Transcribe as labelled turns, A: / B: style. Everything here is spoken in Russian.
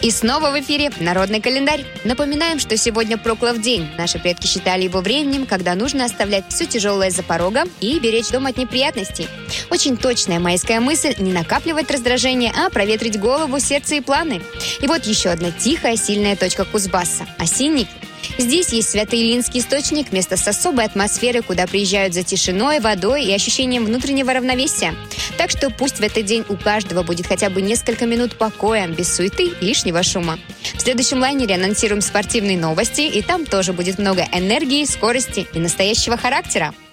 A: И снова в эфире «Народный календарь». Напоминаем, что сегодня Проклов день. Наши предки считали его временем, когда нужно оставлять все тяжелое за порогом и беречь дом от неприятностей. Очень точная майская мысль – не накапливать раздражение, а проветрить голову, сердце и планы. И вот еще одна тихая, сильная точка Кузбасса – Осинники. Здесь есть Свято-Илинский источник, место с особой атмосферой, куда приезжают за тишиной, водой и ощущением внутреннего равновесия. Так что пусть в этот день у каждого будет хотя бы несколько минут покоя, без суеты и лишнего шума. В следующем лайнере анонсируем спортивные новости, и там тоже будет много энергии, скорости и настоящего характера.